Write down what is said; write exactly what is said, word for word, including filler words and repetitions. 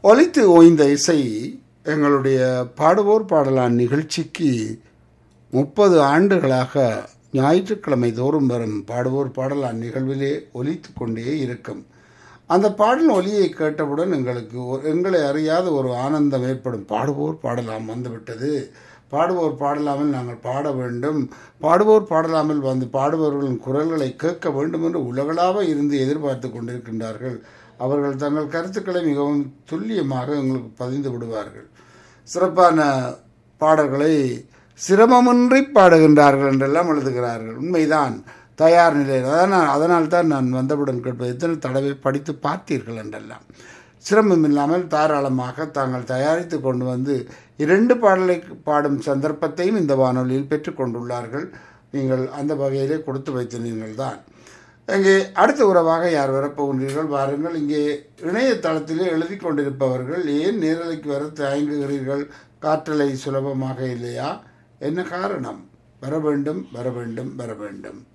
ஒலித்து ஓய்ந்த இசை எங்களுடைய பாடுவோர் பாடலான் நிகழ்ச்சிக்கு முப்பது ஆண்டுகளாக ஞாயிற்றுக்கிழமை தோறும் வரும் பாடுவோர் பாடலான் நிகழ்விலே ஒலித்து கொண்டே இருக்கும். அந்த பாடல் ஒலியை கேட்டவுடன் எங்களுக்கு எங்களை அறியாத ஒரு ஆனந்தம் ஏற்படும். பாடுவோர் பாடலாம் வந்துவிட்டது, பாடுவோர் பாடலாமல் நாங்கள் பாட வேண்டும், பாடுவோர் பாடலாமல் வந்து பாடுபவர்களின் குரல்களை கேட்க வேண்டும் என்று உலகளாக இருந்து எதிர்பார்த்து கொண்டிருக்கின்றார்கள். அவர்கள் தங்கள் கருத்துக்களை மிகவும் துல்லியமாக எங்களுக்கு பதிந்து விடுவார்கள். சிறப்பான பாடல்களை சிரமமின்றி பாடுகின்றார்கள் என்றெல்லாம் எழுதுகிறார்கள். உண்மைதான், தயார் நிலையில். அதனால் அதனால் தான் நான் வந்தவுடன் கேட்பது, எத்தனை தடவை படித்து பார்த்தீர்கள் என்றெல்லாம். சிரமம் இல்லாமல் தாராளமாக தாங்கள் தயாரித்து கொண்டு வந்து இரண்டு பாடலை பாடும் சந்தர்ப்பத்தையும் இந்த வானொலியில் பெற்றுக்கொண்டுள்ளார்கள். நீங்கள் அந்த வகையிலே கொடுத்து வைத்தீர்கள் தான். இங்கே அடுத்த உறவாக யார் வரப்போகின்றீர்கள்? வாருங்கள். இங்கே இணையதளத்திலே எழுதி கொண்டிருப்பவர்கள் ஏன் நேரலைக்கு வர தயங்குகிறீர்கள்? காற்றலை சுலபமாக இல்லையா? என்ன காரணம்? வர வேண்டும், வர வேண்டும், வர வேண்டும்.